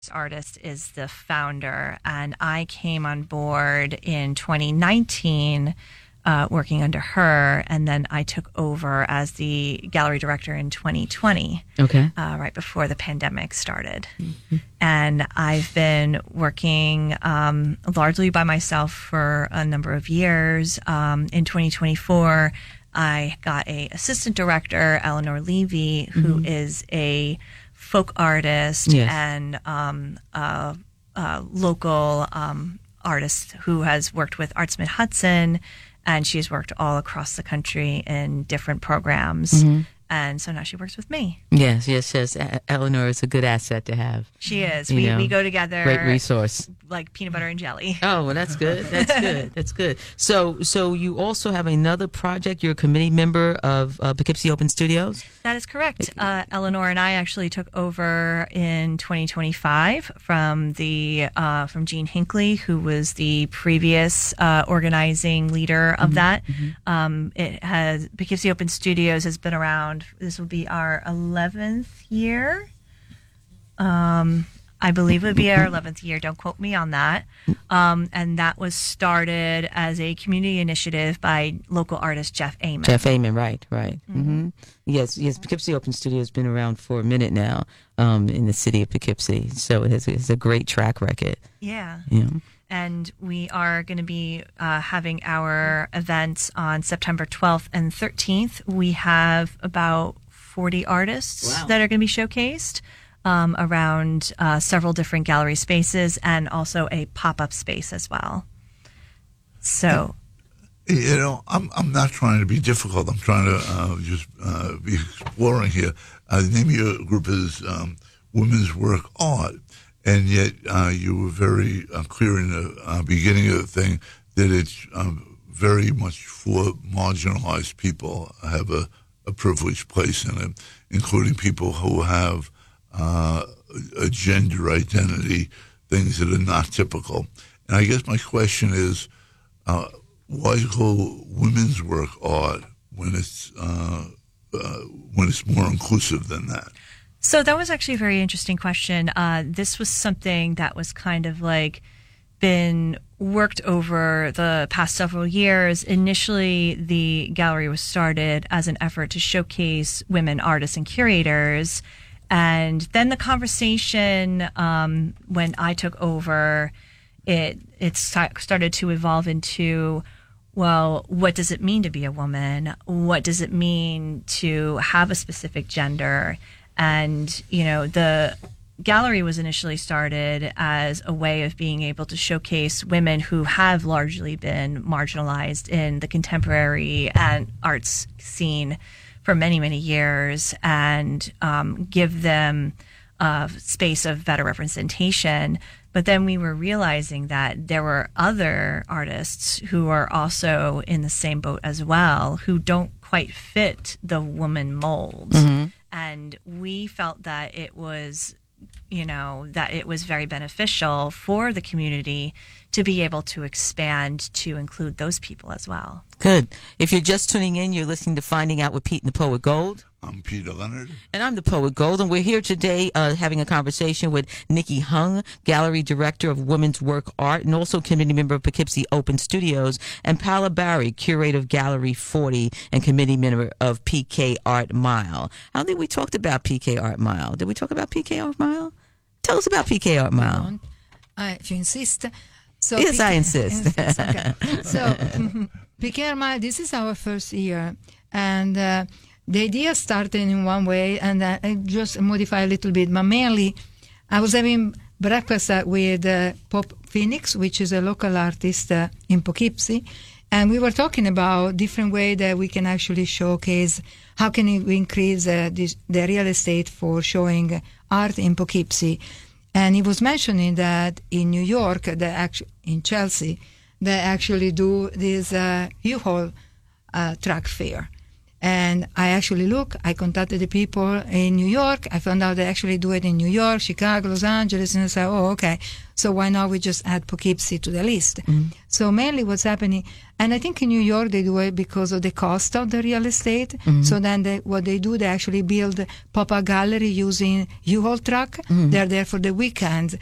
artist is the founder, and I came on board in 2019, working under her, and then I took over as the gallery director in 2020, right before the pandemic started. Mm-hmm. And I've been working largely by myself for a number of years. In 2024, I got a assistant director, Eleanor Levy, who is a folk artist and local artist who has worked with Artsmith Hudson, and she's worked all across the country in different programs. And so now she works with me. Yes. Eleanor is a good asset to have. She is. We go together. Great resource. Like peanut butter and jelly. Oh, well, that's good. That's good. So you also have another project. You're a committee member of Poughkeepsie Open Studios? That is correct. Eleanor and I actually took over in 2025 from Gene Hinckley, who was the previous organizing leader of that. Poughkeepsie Open Studios has been around. This will be our 11th year. I believe it would be our 11th year. Don't quote me on that. And that was started as a community initiative by local artist Jeff Amon. Jeff Amon, right. Mm-hmm. Yes. Poughkeepsie Open Studio has been around for a minute now in the city of Poughkeepsie. So it has a great track record. Yeah. And we are going to be having our events on September 12th and 13th. We have about 40 artists that are going to be showcased around several different gallery spaces and also a pop-up space as well. So, I'm not trying to be difficult. I'm trying to just be exploring here. The name of your group is Women's Work Art. And yet you were very clear in the beginning of the thing that it's very much for marginalized people have a privileged place in it, including people who have a gender identity, things that are not typical. And I guess my question is, why call women's work art when it's more inclusive than that? So that was actually a very interesting question. This was something that was kind of like been worked over the past several years. Initially, the gallery was started as an effort to showcase women artists and curators. And then the conversation, when I took over, it started to evolve into, well, what does it mean to be a woman? What does it mean to have a specific gender? And, the gallery was initially started as a way of being able to showcase women who have largely been marginalized in the contemporary and arts scene for many, many years and give them a space of better representation. But then we were realizing that there were other artists who are also in the same boat as well, who don't quite fit the woman mold. And we felt that it was, very beneficial for the community to be able to expand to include those people as well. Good. If you're just tuning in, you're listening to Finding Out with Pete and the Poet Gold. I'm Peter Leonard. And I'm the Poet Gold. And we're here today having a conversation with Nikki Hung, Gallery Director of Women's Work Art and also committee member of Poughkeepsie Open Studios, and Paula Barry, Curator of Gallery 40 and committee member of PK Art Mile. I don't think we talked about PK Art Mile. Did we talk about PK Art Mile? Tell us about PK Art Mile. If you insist. So yes, I insist. Okay. So PK Art Mile, this is our first year. And the idea started in one way, and I just modify a little bit. But mainly, I was having breakfast with Pop Phoenix, which is a local artist in Poughkeepsie, and we were talking about different ways that we can actually showcase how can we increase the real estate for showing art in Poughkeepsie. And he was mentioning that in New York, in Chelsea, they actually do this U-Haul track fair. And I contacted the people in New York. I found out they actually do it in New York, Chicago, Los Angeles, and I said, oh, okay. So why not we just add Poughkeepsie to the list? So mainly what's happening, and I think in New York they do it because of the cost of the real estate. So then what they do, they actually build pop-up gallery using U-Haul truck. They're there for the weekend.